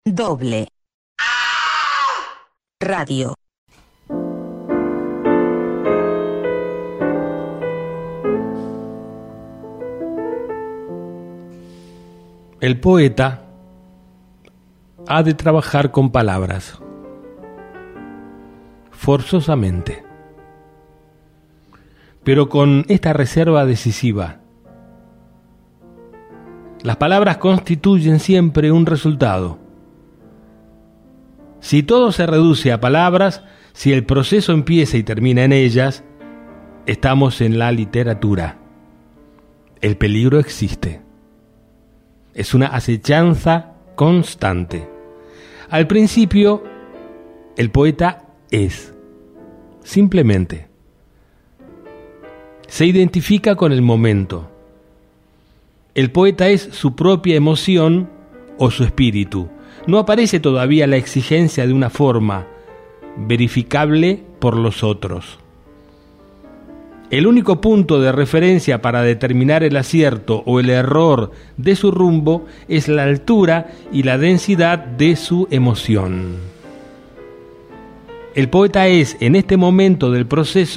Doble radio. El poeta ha de trabajar con palabras, forzosamente, pero con esta reserva decisiva. Las palabras constituyen siempre un resultado. Si todo se reduce a palabras, si el proceso empieza y termina en ellas, estamos en la literatura. El peligro existe. Es una acechanza constante. Al principio, el poeta es, simplemente. Se identifica con el momento. El poeta es su propia emoción o su espíritu. No aparece todavía la exigencia de una forma verificable por los otros. El único punto de referencia para determinar el acierto o el error de su rumbo es la altura y la densidad de su emoción. El poeta es, en este momento del proceso,